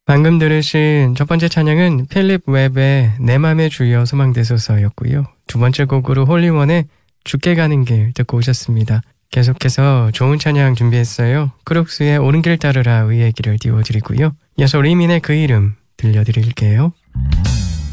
방금 들으신 첫 번째 찬양은 필립 웹의 내 맘에 주여 소망되소서였고요. 두 번째 곡으로 홀리원의 죽게 가는 길 듣고 오셨습니다. 계속해서 좋은 찬양 준비했어요. 크록스의 오른 길 따르라 의의 길을 띄워드리고요. 이어서 리민의 그 이름 들려드릴게요.